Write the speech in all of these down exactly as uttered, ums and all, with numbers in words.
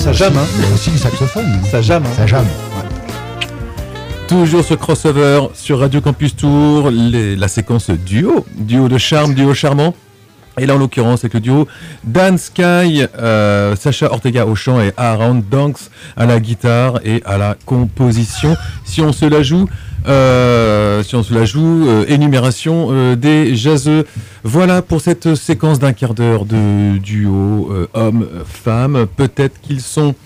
ça jame, hein. Il y a aussi du saxophone. Ça jame, hein. Ça jame. Ouais. Toujours ce crossover sur Radio Campus Tour, les, la séquence duo, duo de charme, duo charmant. Et là, en l'occurrence, avec le duo Dan Sky, euh, Sacha Ortega au chant et Aaron Danks à la guitare et à la composition. Si on se la joue, euh, si on se la joue, euh, énumération euh, des jazzeux. Voilà pour cette séquence d'un quart d'heure de duo euh, homme-femme. Peut-être qu'ils sont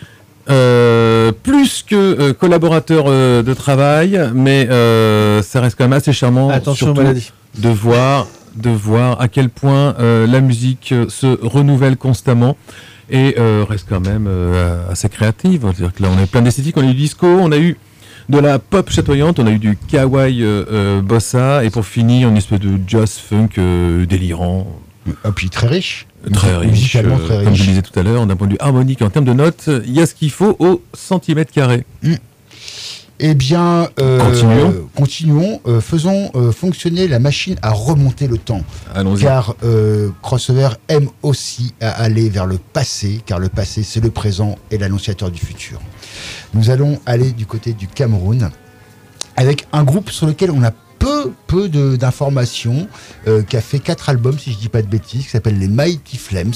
Euh, plus que euh, collaborateurs euh, de travail, mais euh, ça reste quand même assez charmant. Attention aux maladies. De voir, de voir à quel point euh, la musique se renouvelle constamment et euh, reste quand même euh, assez créative. C'est-à-dire que là, on a plein d'esthétiques, on a eu du disco, on a eu de la pop chatoyante, on a eu du kawaii euh, euh, bossa, et pour finir, une espèce de jazz funk euh, délirant. Et puis très riche. Très riche, musicalement euh, très riche. comme je le disais tout à l'heure, d'un point de vue harmonique et en termes de notes, il y a ce qu'il faut au centimètre carré. Mmh. Eh bien, euh, continuons. Euh, continuons euh, faisons euh, fonctionner la machine à remonter le temps. Allons-y. Car euh, Crossover aime aussi à aller vers le passé, car le passé, c'est le présent et l'annonciateur du futur. Nous allons aller du côté du Cameroun avec un groupe sur lequel on a peu, peu de, d'informations, euh, qui a fait quatre albums, si je dis pas de bêtises, qui s'appelle les Mighty Flames.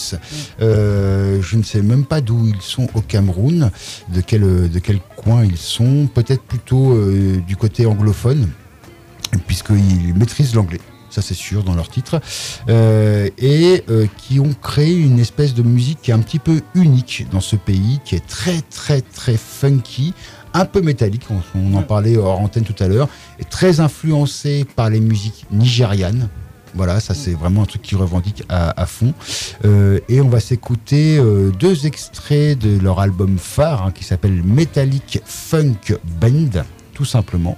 Euh, je ne sais même pas d'où ils sont au Cameroun, de quel, de quel coin ils sont, peut-être plutôt euh, du côté anglophone, puisqu'ils maîtrisent l'anglais. Ça c'est sûr dans leur titre, euh, et euh, qui ont créé une espèce de musique qui est un petit peu unique dans ce pays, qui est très très très funky, un peu métallique, on, on en parlait hors antenne tout à l'heure, et très influencé par les musiques nigérianes. Voilà, ça c'est vraiment un truc qui revendique à, à fond. Euh, et on va s'écouter euh, deux extraits de leur album phare, hein, qui s'appelle Metallic Funk Band. Tout simplement,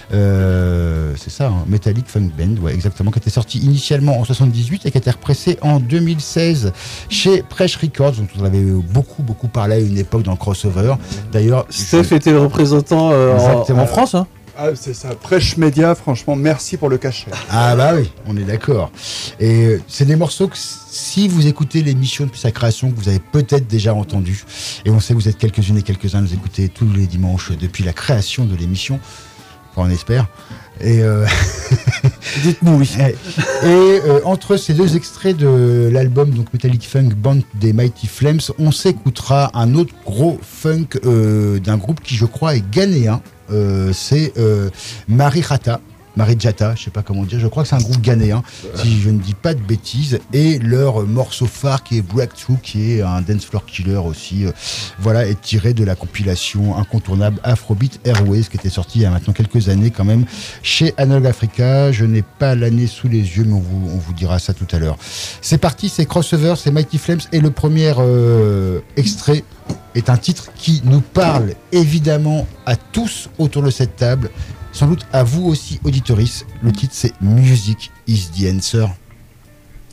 euh, c'est ça, hein, Metallic Funk Band, ouais, exactement, qui était sorti initialement en soixante-dix-huit et qui a été repressé en deux mille seize chez Fresh Records, dont on avait beaucoup beaucoup parlé à une époque dans le crossover. D'ailleurs, Steph je... était le représentant euh, en, en France. Hein. Ah, c'est ça, Fresh Media, franchement, merci pour le cachet. Ah bah oui, on est d'accord. Et euh, c'est des morceaux que si vous écoutez l'émission depuis sa création, que vous avez peut-être déjà entendu, et on sait que vous êtes quelques-unes et quelques-uns à nous écouter tous les dimanches depuis la création de l'émission, enfin on espère. Et euh... dites-nous oui. Et, et euh, entre ces deux extraits de l'album donc Metallic Funk Band des Mighty Flames, on s'écoutera un autre gros funk euh, d'un groupe qui je crois est ghanéen. Euh, c'est euh, Marijata, Marijata, je sais pas comment dire, je crois que c'est un groupe ghanéen, si je ne dis pas de bêtises, et leur morceau phare qui est Breakthrough, qui est un dance floor killer aussi, euh, voilà, est tiré de la compilation incontournable Afrobeat Airways, qui était sortie il y a maintenant quelques années quand même, chez Analog Africa. Je n'ai pas l'année sous les yeux, mais on vous, on vous dira ça tout à l'heure. C'est parti, c'est Crossover, c'est Mighty Flames, et le premier euh, extrait est un titre qui nous parle évidemment à tous autour de cette table, sans doute à vous aussi auditoris. Le titre c'est Music is the Answer.